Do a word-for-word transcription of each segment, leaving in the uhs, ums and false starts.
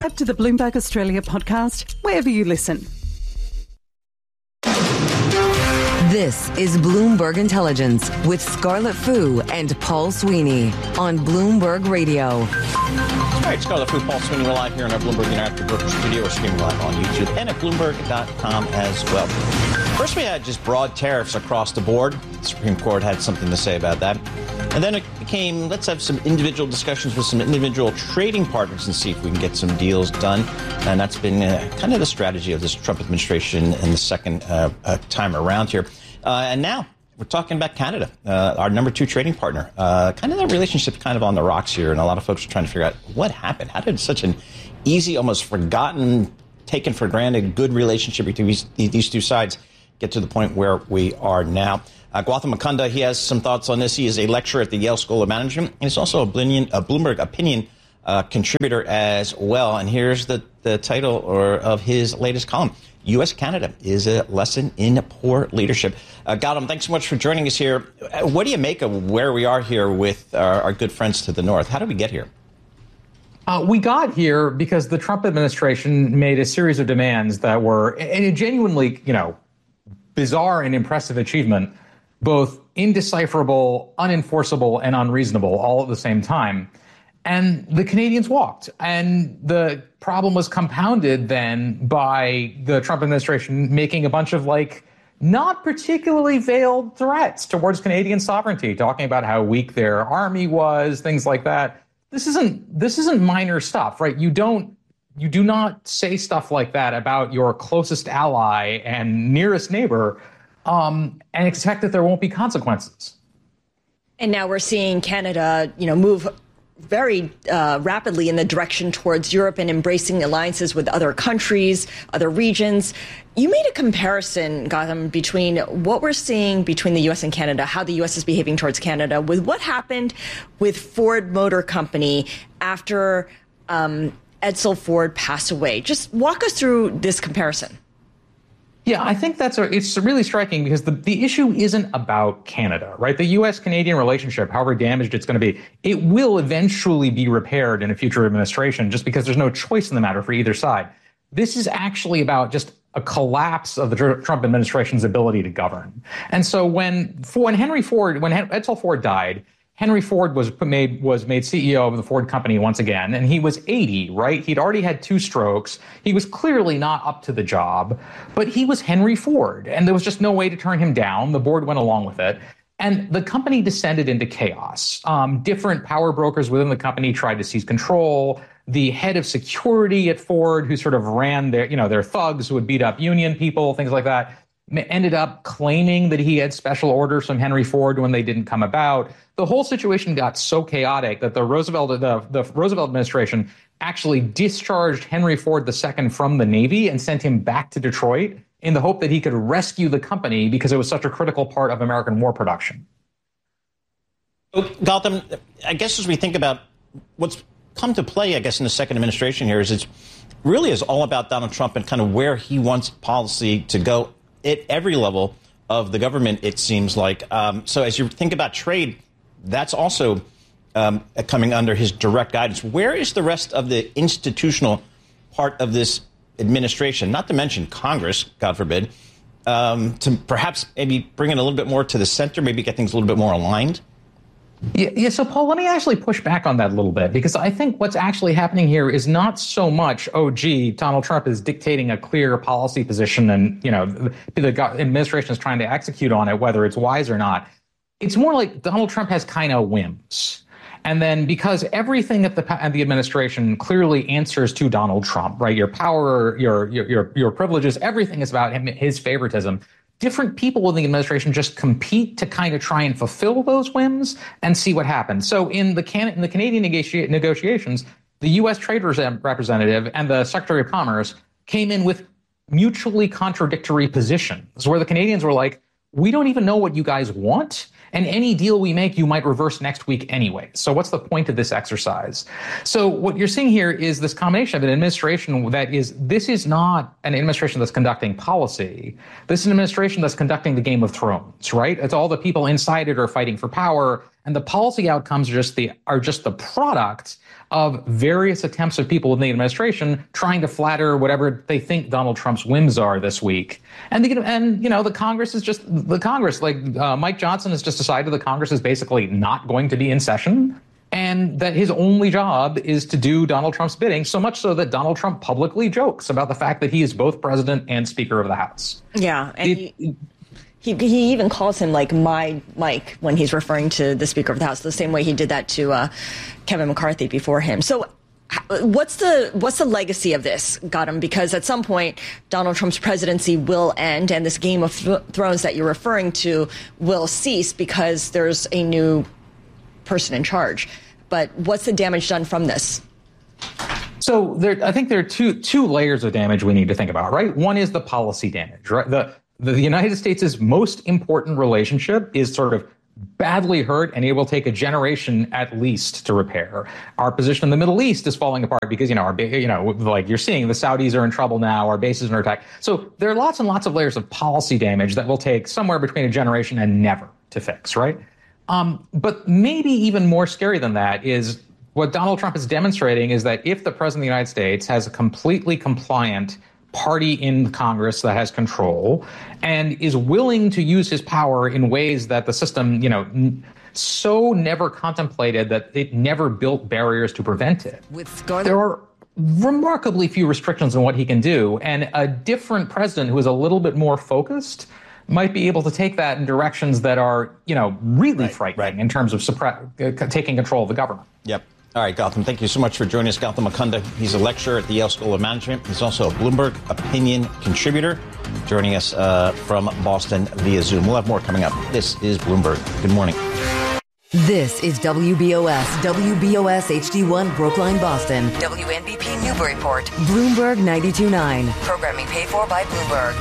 subscribe to the Bloomberg Australia podcast wherever you listen. This is Bloomberg Intelligence with Scarlett Fu and Paul Sweeney on Bloomberg Radio. All right, Scarlett Fu, Paul Sweeney, we're live here in our Bloomberg Interactive Studio. We're streaming live on YouTube and at Bloomberg dot com as well. First, we had just broad tariffs across the board. The Supreme Court had something to say about that. And then it became, let's have some individual discussions with some individual trading partners and see if we can get some deals done. And that's been uh, kind of the strategy of this Trump administration in the second uh, uh, time around here. Uh, and now we're talking about Canada, uh, our number two trading partner. Uh, kind of that relationship's kind of on the rocks here. And a lot of folks are trying to figure out what happened. How did such an easy, almost forgotten, taken for granted, good relationship between these, these two sides get to the point where we are now? Uh, Gautam Mukunda, he has some thoughts on this. He is a lecturer at the Yale School of Management, and he's also a Bloomberg, a Bloomberg Opinion uh, contributor as well. And here's the, the title or of his latest column: U S Canada is a lesson in poor leadership. Uh, Gautam, thanks so much for joining us here. What do you make of where we are here with our, our good friends to the north? How did we get here? Uh, we got here because the Trump administration made a series of demands that were, and a genuinely, you know, bizarre and impressive achievement, both indecipherable, unenforceable, and unreasonable all at the same time. And the Canadians walked. And the problem was compounded then by the Trump administration making a bunch of, like, not particularly veiled threats towards Canadian sovereignty, talking about how weak their army was, things like that. This isn't this isn't minor stuff, right? You don't you do not say stuff like that about your closest ally and nearest neighbor Um, and expect that there won't be consequences. And now we're seeing Canada, you know, move very uh, rapidly in the direction towards Europe and embracing alliances with other countries, other regions. You made a comparison, Gautam, between what we're seeing between the U S and Canada, how the U S is behaving towards Canada, with what happened with Ford Motor Company after um, Edsel Ford passed away. Just walk us through this comparison. Yeah, I think that's a, it's really striking because the, the issue isn't about Canada, right? The U S-Canadian relationship, however damaged it's going to be, it will eventually be repaired in a future administration just because there's no choice in the matter for either side. This is actually about just a collapse of the Trump administration's ability to govern. And so when, when Henry Ford, when Edsel Ford died, Henry Ford was made was made C E O of the Ford Company once again, and he was eighty, right? He'd already had two strokes. He was clearly not up to the job, but he was Henry Ford, and there was just no way to turn him down. The board went along with it, and the company descended into chaos. Um, different power brokers within the company tried to seize control. The head of security at Ford, who sort of ran their, you know, their thugs who would beat up union people, things like that, ended up claiming that he had special orders from Henry Ford when they didn't come about. The whole situation got so chaotic that the Roosevelt, the, the Roosevelt administration actually discharged Henry Ford the Second from the Navy and sent him back to Detroit in the hope that he could rescue the company because it was such a critical part of American war production. So, Gautam, I guess as we think about what's come to play, I guess, in the second administration here is it's really is all about Donald Trump and kind of where he wants policy to go at every level of the government, it seems like. Um, so as you think about trade, that's also um, coming under his direct guidance. Where is the rest of the institutional part of this administration, not to mention Congress, God forbid, um, to perhaps maybe bring it a little bit more to the center, maybe get things a little bit more aligned? Yeah, yeah. So, Paul, let me actually push back on that a little bit, because I think what's actually happening here is not so much, oh, gee, Donald Trump is dictating a clear policy position and, you know, the, the administration is trying to execute on it, whether it's wise or not. It's more like Donald Trump has kind of whims. And then because everything at the, at the administration clearly answers to Donald Trump, right? Your power, your, your, your, your privileges, everything is about him, his favoritism. Different people within the administration just compete to kind of try and fulfill those whims and see what happens. So in the, Can- in the Canadian negoti- negotiations, the U S Trade Representative and the Secretary of Commerce came in with mutually contradictory positions, where the Canadians were like, we don't even know what you guys want, and any deal we make, you might reverse next week anyway. So what's the point of this exercise? So what you're seeing here is this combination of an administration that is, this is not an administration that's conducting policy. This is an administration that's conducting the Game of Thrones, right? It's all the people inside it are fighting for power, And the policy outcomes are just the are just the product of various attempts of people in the administration trying to flatter whatever they think Donald Trump's whims are this week. And, the, and you know, the Congress is just the Congress. Like uh, Mike Johnson has just decided the Congress is basically not going to be in session, and that his only job is to do Donald Trump's bidding, so much so that Donald Trump publicly jokes about the fact that he is both president and Speaker of the House. Yeah. And it, he, he, he even calls him like my Mike when he's referring to the Speaker of the House, the same way he did that to uh, Kevin McCarthy before him. So what's the what's the legacy of this, Gautam? Because at some point, Donald Trump's presidency will end, and this Game of Th- Thrones that you're referring to will cease because there's a new person in charge. But what's the damage done from this? So there, I think there are two two layers of damage we need to think about, right? One is the policy damage, right? The the, the United States' most important relationship is sort of badly hurt, and it will take a generation at least to repair. Our position in the Middle East is falling apart because, you know, our, you know, like you're seeing, the Saudis are in trouble now, our bases are under attack. So there are lots and lots of layers of policy damage that will take somewhere between a generation and never to fix, right? Um, but maybe even more scary than that is what Donald Trump is demonstrating is that if the president of the United States has a completely compliant party in Congress that has control and is willing to use his power in ways that the system, you know, n- so never contemplated that it never built barriers to prevent it. With Scarlet- there are remarkably few restrictions on what he can do, and a different president who is a little bit more focused might be able to take that in directions that are, you know, really right, frightening right. in terms of suppre- uh, taking control of the government. Yep. All right, Gautam, thank you so much for joining us. Gautam Mukunda, he's a lecturer at the Yale School of Management. He's also a Bloomberg opinion contributor, joining us uh, from Boston via Zoom. We'll have more coming up. This is Bloomberg. Good morning. This is W B O S, W B O S H D one Brookline, Boston, W N B P Newburyport, Bloomberg ninety-two point nine. Programming paid for by Bloomberg.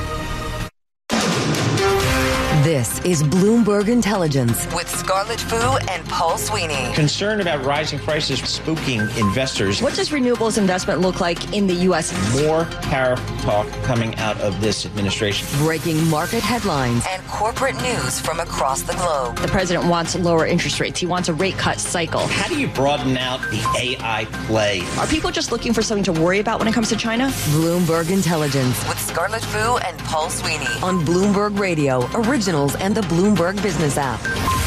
This is Bloomberg Intelligence with Scarlett Fu and Paul Sweeney. Concern about rising prices spooking investors. What does renewables investment look like in the U S? More tariff talk coming out of this administration. Breaking market headlines and corporate news from across the globe. The president wants lower interest rates. He wants a rate cut cycle. How do you broaden out the A I play? Are people just looking for something to worry about when it comes to China? Bloomberg Intelligence with Scarlett Fu and Paul Sweeney on Bloomberg Radio, originals and the Bloomberg Business app.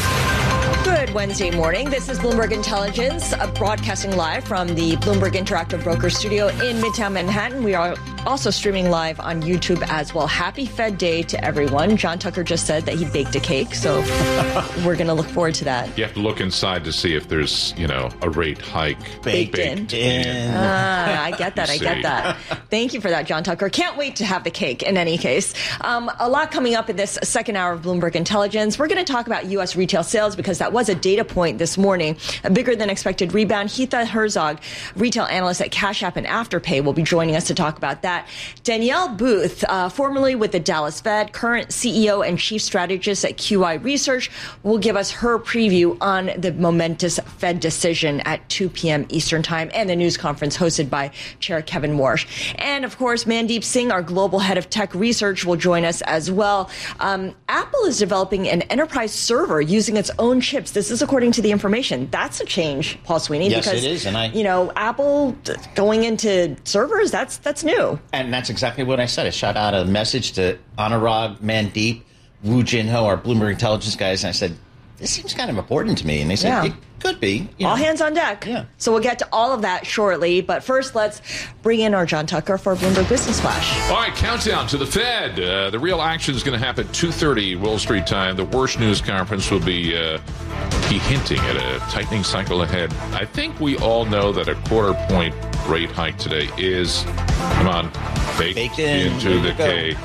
Good Wednesday morning. This is Bloomberg Intelligence, uh, broadcasting live from the Bloomberg Interactive Broker Studio in Midtown Manhattan. We are also streaming live on YouTube as well. Happy Fed Day to everyone. John Tucker just said that he baked a cake, so we're going to look forward to that. You have to look inside to see if there's, you know, a rate hike baked, baked in. in. Ah, I get that. I get that. Thank you for that, John Tucker. Can't wait to have the cake in any case. Um, a lot coming up in this second hour of Bloomberg Intelligence. We're going to talk about U S retail sales because that was a data point this morning. A bigger than expected rebound. Heatha Herzog, retail analyst at Cash App and Afterpay, will be joining us to talk about that. Danielle Booth, uh, formerly with the Dallas Fed, current C E O and chief strategist at Q I Research, will give us her preview on the momentous Fed decision at two p.m. Eastern Time and the news conference hosted by Chair Kevin Warsh. And of course, Mandeep Singh, our global head of tech research, will join us as well. Um, Apple is developing an enterprise server using its own chips. This is according to the information. That's a change, Paul Sweeney. Yes, because, it is. And I, you know, Apple going into servers, that's that's new. And that's exactly what I said. I shot out a message to Anurag, Mandeep, Woo Jin Ho, our Bloomberg Intelligence guys, and I said, this seems kind of important to me. And they said, yeah. It could be. You know. All hands on deck. Yeah. So we'll get to all of that shortly. But first, let's bring in our John Tucker for Bloomberg Business Flash. All right, countdown to the Fed. Uh, the real action is going to happen at two thirty Wall Street time. The worst news conference will be uh, he hinting at a tightening cycle ahead. I think we all know that a quarter point rate hike today is, come on, baked, baked in, into the cake.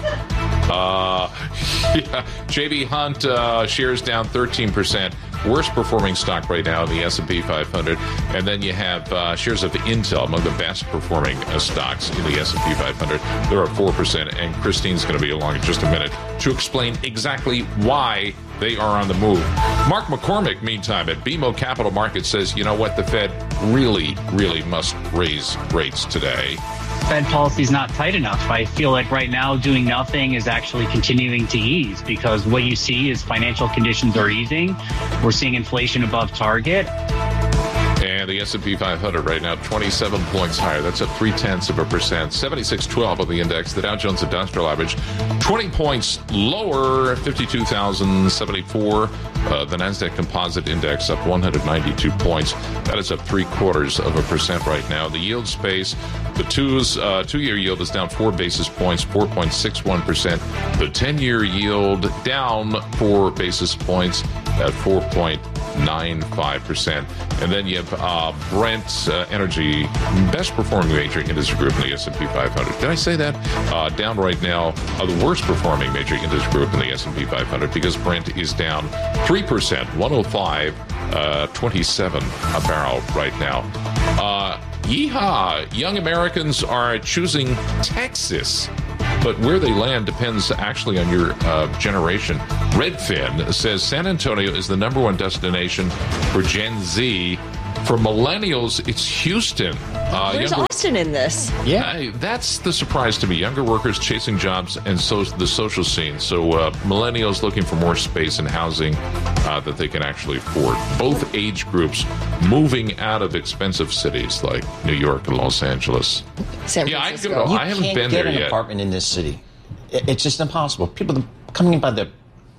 Uh, yeah, J B Hunt uh, shares down thirteen percent. Worst performing stock right now in the S and P five hundred. And then you have uh, shares of Intel, among the best performing uh, stocks in the S and P five hundred. They're up four percent. And Christine's going to be along in just a minute to explain exactly why they are on the move. Mark McCormick, meantime, at B M O Capital Markets says, you know what, the Fed really, really must raise rates today. Fed policy is not tight enough. I feel like right now doing nothing is actually continuing to ease because what you see is financial conditions are easing. We're seeing inflation above target. And the S and P five hundred right now, twenty-seven points higher. That's up three-tenths of a percent. seventy-six twelve on the index. The Dow Jones Industrial Average, twenty points lower, fifty-two thousand seventy-four. Uh, the NASDAQ Composite Index up one hundred ninety-two points. That is up three-quarters of a percent right now. The yield space, the twos, uh, two-year yield is down four basis points, four point six one percent. The ten-year yield down four basis points at four point nine five percent. And then you have uh, Brent uh, Energy, best performing major industry group in the S and P five hundred. Did I say that? Uh, down right now, uh, the worst performing major industry group in the S and P five hundred because Brent is down three percent, one oh five twenty-seven a barrel right now. Uh, yeehaw! Young Americans are choosing Texas. But where they land depends actually on your uh, generation. Redfin says San Antonio is the number one destination for Gen Z. For millennials, it's Houston. Uh, Where's younger, Austin in this? Yeah, that's the surprise to me. Younger workers chasing jobs and so the social scene. So uh, millennials looking for more space and housing uh, that they can actually afford. Both age groups moving out of expensive cities like New York and Los Angeles. San Yeah, I, Francisco. don't know. You I haven't can't been get there an yet. apartment in this city. It- It's just impossible. People are coming in by the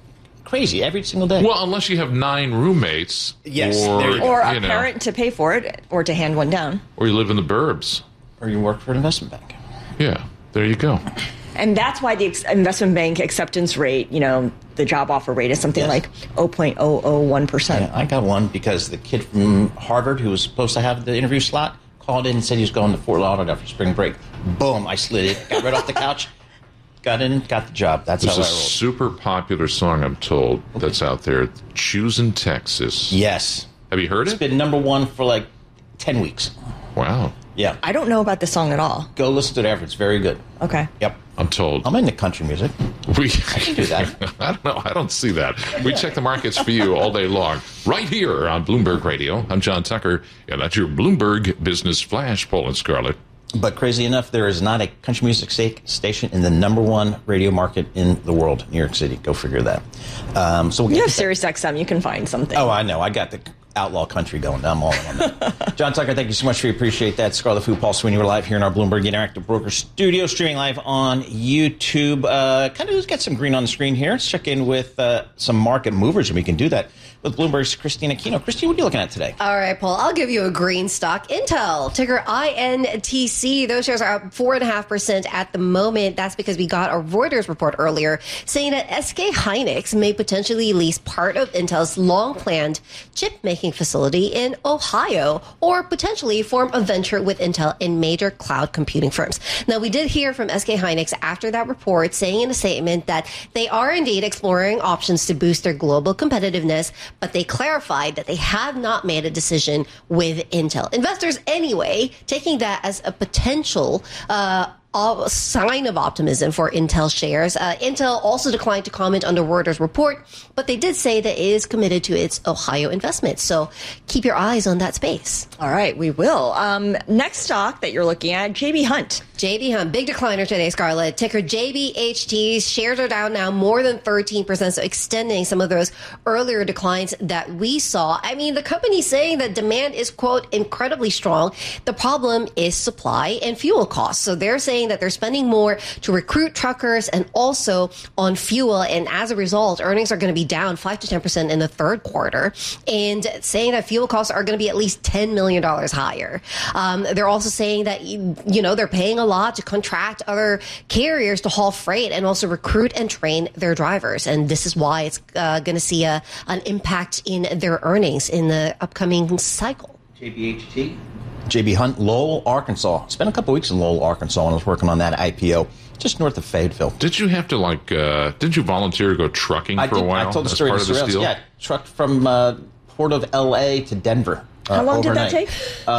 crazy every single day. Well, unless you have nine roommates, Yes, or, there you go. Or a you know, parent to pay for it or to hand one down. or you live in the burbs. Or you work for an investment bank. Yeah, there you go. And that's why the ex- investment bank acceptance rate, you know, the job offer rate is something Yes. like zero point zero zero one percent. Yeah, I got one because the kid from Harvard who was supposed to have the interview slot called in and said he was going to Fort Lauderdale for spring break. Boom, I slid it, got right off the couch, got in, got the job. That's There's how a I rolled. super popular song, I'm told, that's out there, Choosing Texas. Yes. Have you heard It's it? been number one for like ten weeks. Wow. Yeah. I don't know about the song at all. Go listen to it ever. It's very good. Okay. Yep. I'm told. I'm into country music. We, I can do that. I don't know. I don't see that. We check the markets for you all day long, right here on Bloomberg Radio. I'm John Tucker, and that's your Bloomberg Business Flash, Paul and Scarlett. But crazy enough, there is not a country music sta- station in the number one radio market in the world, New York City. Go figure that. Um, so we'll You get have to that. Sirius X M. You can find something. Oh, I know. I got the outlaw country going. I'm all in on that. John Tucker, thank you so much. We appreciate that. Scarlet Fu, Paul Sweeney, we're live here in our Bloomberg Interactive Broker studio, streaming live on YouTube. Uh, kind of just got some green on the screen here. Let's check in with uh, some market movers, and we can do that with Bloomberg's Christina Aquino. Christina, what are you looking at today? All right, Paul, I'll give you a green stock. Intel, ticker I N T C. Those shares are up four point five percent at the moment. That's because we got a Reuters report earlier saying that S K Hynix may potentially lease part of Intel's long-planned chip-making facility in Ohio, or potentially form a venture with Intel in major cloud computing firms. Now, we did hear from S K Hynix after that report saying in a statement that they are indeed exploring options to boost their global competitiveness, but they clarified that they have not made a decision with Intel. Investors, anyway, taking that as a potential uh, a sign of optimism for Intel shares. Uh, Intel also declined to comment on the Reuters report, but they did say that it is committed to its Ohio investments. So keep your eyes on that space. All right, we will. Um, next stock that you're looking at, J B. Hunt. J B. Hunt, big decliner today, Scarlett. Ticker J B H T. Shares are down now more than thirteen percent, so extending some of those earlier declines that we saw. I mean, the company's saying that demand is, quote, incredibly strong. The problem is supply and fuel costs. So they're saying that they're spending more to recruit truckers and also on fuel. And as a result, earnings are going to be down five to ten percent in the third quarter, and saying that fuel costs are going to be at least ten million dollars higher. Um, they're also saying that, you know, they're paying a lot to contract other carriers to haul freight and also recruit and train their drivers. And this is why it's uh, going to see a, an impact in their earnings in the upcoming cycle. J B H T. J B. Hunt, Lowell, Arkansas. Spent a couple weeks in Lowell, Arkansas when I was working on that I P O, just north of Fayetteville. Did you have to, like, uh, did you volunteer to go trucking I for did, a while? I told the as story part to of this Surveillance. deal? Yeah, trucked from uh, Port of L A to Denver. Uh, How long did that overnight. take?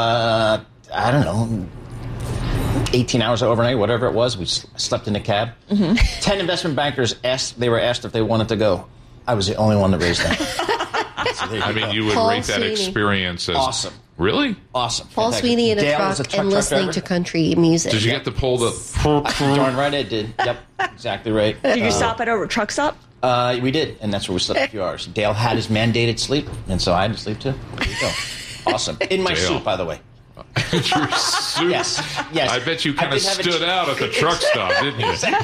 Uh, I don't know. eighteen hours overnight, whatever it was. We slept in a cab. Mm-hmm. Ten investment bankers asked, they were asked if they wanted to go. I was the only one that raised them. So there I mean, go. you would Paul rate that Sweeney. experience as Awesome. Really? Awesome. Paul Fantastic. Sweeney in a Dale truck, is a truck, and truck listening driver. to country music. Did you get to pull the... Darn right I did. Yep, exactly right. Did you Uh, stop at a truck stop? Uh, we did, and that's where we slept a few hours. Dale had his mandated sleep, and so I had to sleep too. There you go. Awesome. In my Dale. suit, by the way. Your suit? Yes, yes. I bet you I kind of did have a stood ch- out at the truck stop, didn't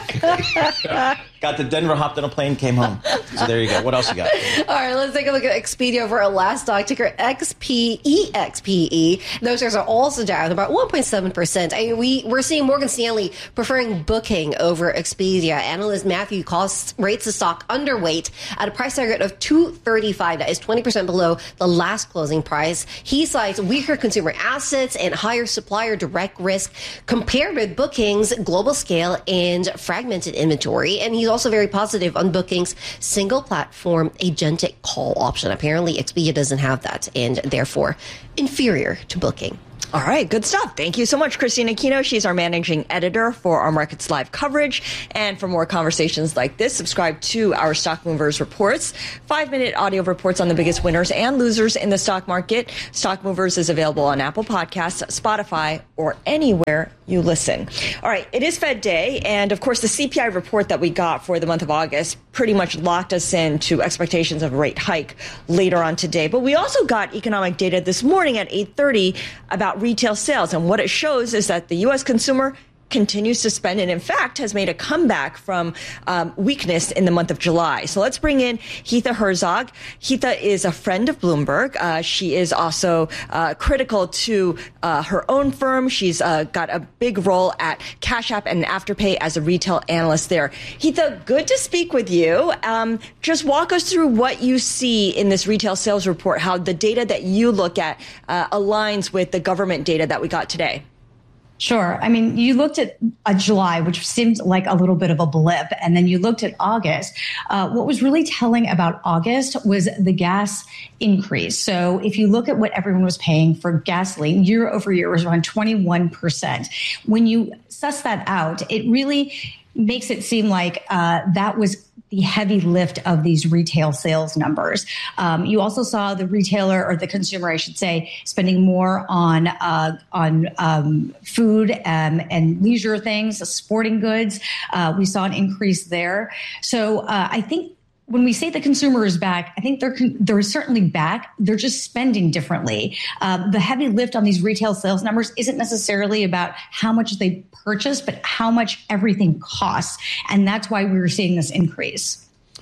you? Got to Denver, hopped on a plane, came home. So there you go. What else you got? All right, let's take a look at Expedia for our last stock, ticker X P E X P E. Those shares are also down about one point seven percent. I mean, we, we're seeing Morgan Stanley preferring Booking over Expedia. Analyst Matthew Cost rates the stock underweight at a price target of two thirty-five. That is twenty percent below the last closing price. He cites weaker consumer assets and higher supplier direct risk compared with Booking's global scale and fragmented inventory. And he's also very positive on Booking's single platform agentic call option. Apparently, Expedia doesn't have that and therefore inferior to Booking. All right, good stuff. Thank you so much, Christina Aquino. She's our managing editor for our Markets Live coverage. And for more conversations like this, subscribe to our Stock Movers Reports, five-minute audio reports on the biggest winners and losers in the stock market. Stock Movers is available on Apple Podcasts, Spotify, or anywhere you listen. All right, it is Fed Day, and of course, the C P I report that we got for the month of August pretty much locked us into expectations of a rate hike later on today. But we also got economic data this morning at eight thirty about retail sales, and what it shows is that the U S consumer continues to spend and, in fact, has made a comeback from um, weakness in the month of July. So let's bring in Heatha Herzog. Heatha is a friend of Bloomberg. Uh, she is also uh, critical to uh, her own firm. She's uh, got a big role at Cash App and Afterpay as a retail analyst there. Heatha, good to speak with you. Um, just walk us through what you see in this retail sales report, how the data that you look at uh, aligns with the government data that we got today. Sure. I mean, you looked at uh, July, which seemed like a little bit of a blip, and then you looked at August. Uh, what was really telling about August was the gas increase. So if you look at what everyone was paying for gasoline year over year, it was around twenty-one percent. When you suss that out, it really makes it seem like uh, that was the heavy lift of these retail sales numbers. Um, you also saw the retailer, or the consumer, I should say, spending more on uh, on um, food um, and leisure things, sporting goods. Uh, we saw an increase there. So uh, I think when we say the consumer is back, I think they're they're certainly back. They're just spending differently. Um, the heavy lift on these retail sales numbers isn't necessarily about how much they purchase, but how much everything costs. And that's why we were seeing this increase.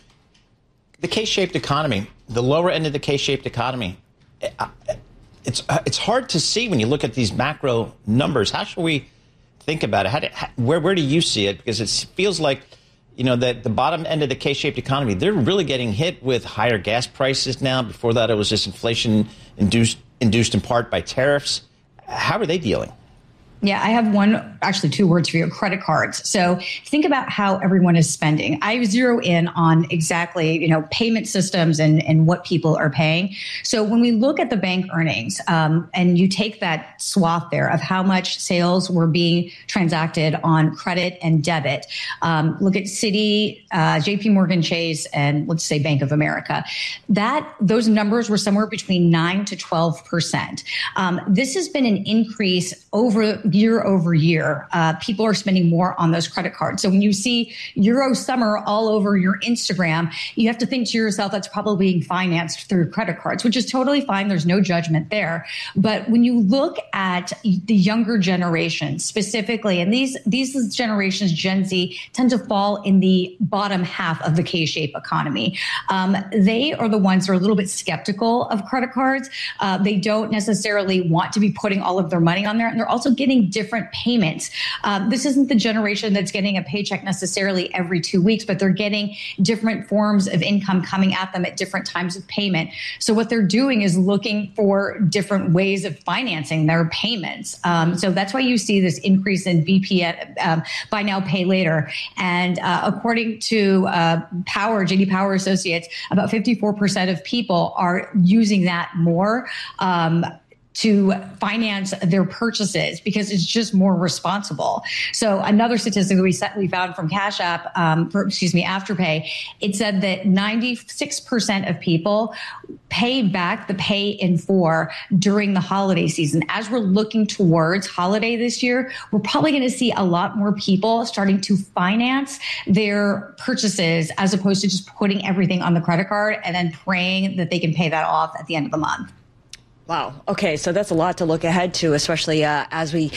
The K-shaped economy, the lower end of the K-shaped economy, it's it's hard to see when you look at these macro numbers. How should we think about it? How do, how, where where do you see it? Because it feels like, you know, that the bottom end of the K-shaped economy, they're really getting hit with higher gas prices now. Before that, it was just inflation induced induced in part by tariffs. How are they dealing? Yeah, I have one, actually two words for you, credit cards. So think about how everyone is spending. I zero in on exactly, you know, payment systems and, and what people are paying. So when we look at the bank earnings um, and you take that swath there of how much sales were being transacted on credit and debit, um, look at Citi, uh, J P Morgan Chase, and let's say Bank of America, that those numbers were somewhere between nine to twelve percent. Um, this has been an increase over year over year. Uh, people are spending more on those credit cards. So when you see Euro Summer all over your Instagram, you have to think to yourself, that's probably being financed through credit cards, which is totally fine. There's no judgment there. But when you look at the younger generation specifically, and these, these generations, Gen Z, tend to fall in the bottom half of the K-shaped economy. Um, they are the ones that are a little bit skeptical of credit cards. Uh, they don't necessarily want to be putting all of their money on there. And they're also getting different payments. Um, this isn't the generation that's getting a paycheck necessarily every two weeks, but they're getting different forms of income coming at them at different times of payment. So what they're doing is looking for different ways of financing their payments. Um, so that's why you see this increase in B P N, um, buy now, pay later. And uh, according to uh, Power, J D Power Associates, about fifty-four percent of people are using that more. Um, to finance their purchases because it's just more responsible. So another statistic that we set, we found from Cash App, um, for, excuse me, Afterpay, it said that ninety-six percent of people pay back the pay in four during the holiday season. As we're looking towards holiday this year, we're probably going to see a lot more people starting to finance their purchases as opposed to just putting everything on the credit card and then praying that they can pay that off at the end of the month. Wow. Okay, so that's a lot to look ahead to, especially uh, as we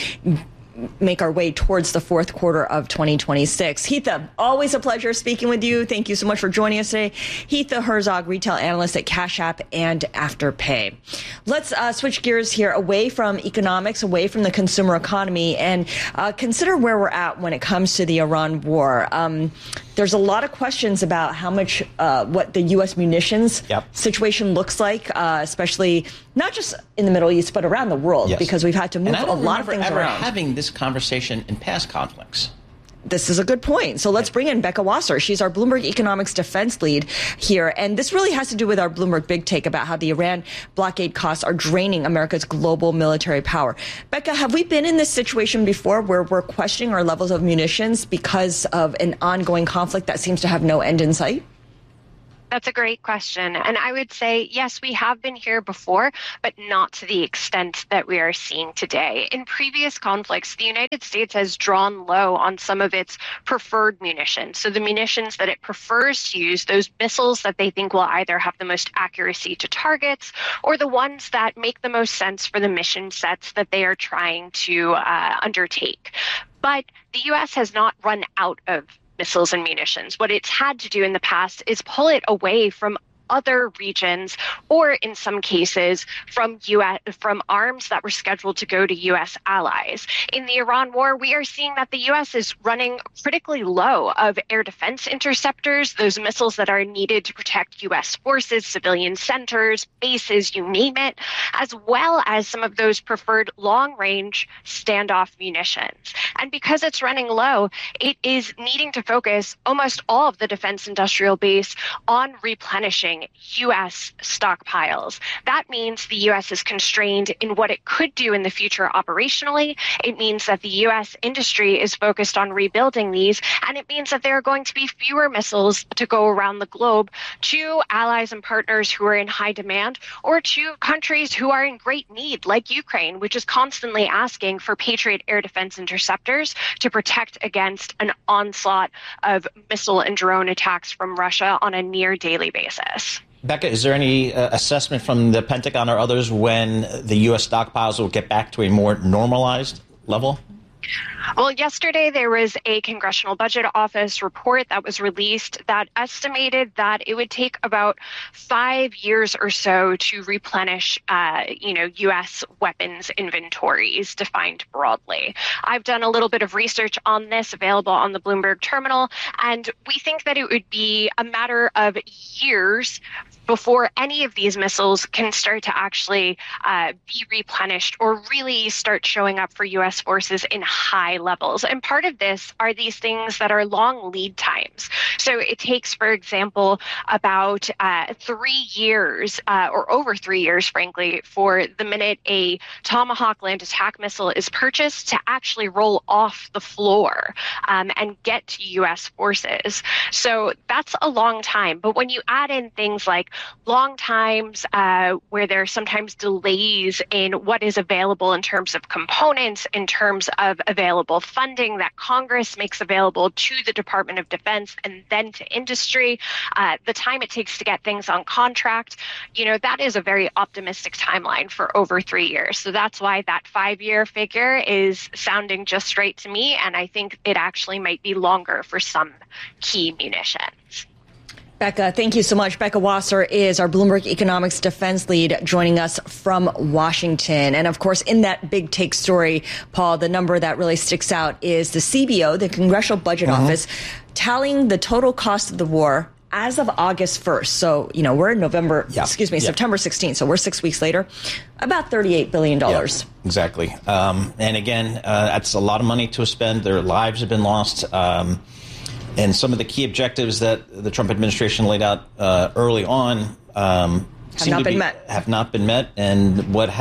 make our way towards the fourth quarter of twenty twenty-six. Heatha, always a pleasure speaking with you. Thank you so much for joining us today. Heatha Herzog, retail analyst at Cash App and Afterpay. Let's uh, switch gears here away from economics, away from the consumer economy, and uh, consider where we're at when it comes to the Iran war. Um, There's a lot of questions about how much, uh, what the U S munitions yep. situation looks like, uh, especially not just in the Middle East, but around the world, yes. because we've had to move a lot of things ever around. Having this conversation in past conflicts. This is a good point. So let's bring in Becca Wasser. She's our Bloomberg Economics defense lead here. And this really has to do with our Bloomberg Big Take about how the Iran blockade costs are draining America's global military power. Becca, have we been in this situation before where we're questioning our levels of munitions because of an ongoing conflict that seems to have no end in sight? That's a great question. And I would say, yes, we have been here before, but not to the extent that we are seeing today. In previous conflicts, the United States has drawn low on some of its preferred munitions. So the munitions that it prefers to use, those missiles that they think will either have the most accuracy to targets or the ones that make the most sense for the mission sets that they are trying to uh, undertake. But the U S has not run out of missiles and munitions. What it's had to do in the past is pull it away from other regions, or in some cases from U S from arms that were scheduled to go to U S allies. In the Iran war, we are seeing that the U S is running critically low of air defense interceptors, those missiles that are needed to protect U S forces, civilian centers, bases, you name it, as well as some of those preferred long-range standoff munitions. And because it's running low, it is needing to focus almost all of the defense industrial base on replenishing U S stockpiles. That means the U S is constrained in what it could do in the future operationally. It means that the U S industry is focused on rebuilding these, and it means that there are going to be fewer missiles to go around the globe to allies and partners who are in high demand, or to countries who are in great need, like Ukraine, which is constantly asking for Patriot air defense interceptors to protect against an onslaught of missile and drone attacks from Russia on a near daily basis. Becca, is there any uh, assessment from the Pentagon or others when the U S stockpiles will get back to a more normalized level? Well, yesterday there was a Congressional Budget Office report that was released that estimated that it would take about five years or so to replenish, uh, you know, U S weapons inventories defined broadly. I've done a little bit of research on this available on the Bloomberg terminal, and we think that it would be a matter of years before any of these missiles can start to actually uh, be replenished or really start showing up for U S forces in high levels. And part of this are these things that are long lead times. So it takes, for example, about uh, three years uh, or over three years, frankly, for the minute a Tomahawk land attack missile is purchased to actually roll off the floor um, and get to U S forces. So that's a long time. But when you add in things like long times uh, where there are sometimes delays in what is available in terms of components, in terms of available funding that Congress makes available to the Department of Defense and then to industry, uh, the time it takes to get things on contract, you know, that is a very optimistic timeline for over three years. So that's why that five-year figure is sounding just right to me, and I think it actually might be longer for some key munitions. Becca, thank you so much. Becca Wasser is our Bloomberg Economics defense lead joining us from Washington. And of course, in that big take story, Paul, the number that really sticks out is the C B O, the Congressional Budget uh-huh. Office, tallying the total cost of the war as of August first. So, you know, we're in November, yeah. excuse me, yeah. September sixteenth. So we're six weeks later, about thirty-eight billion dollars. Yeah, exactly. Um, and again, uh, that's a lot of money to spend. Their lives have been lost. Um, And some of the key objectives that the Trump administration laid out uh, early on um, have not been be, met. Have not been met. And what has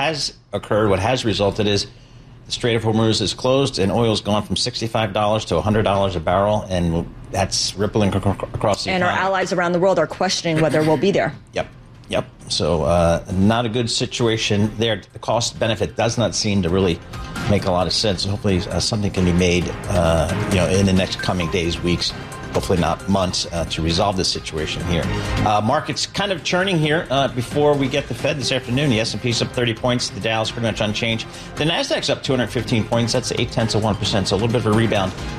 occurred, what has resulted is the Strait of Hormuz is closed and oil's gone from sixty-five dollars to one hundred dollars a barrel, and that's rippling ac- across the and economy. our allies around the world are questioning whether we'll be there. Yep, yep. So uh, not a good situation there. The cost benefit does not seem to really make a lot of sense. Hopefully uh, something can be made, uh, you know, in the next coming days, weeks, hopefully not months, uh, to resolve this situation here. Uh, markets kind of churning here uh, before we get the Fed this afternoon. The S and P's up thirty points. The Dow's pretty much unchanged. The Nasdaq's up two hundred fifteen points. That's eight tenths of one percent. So a little bit of a rebound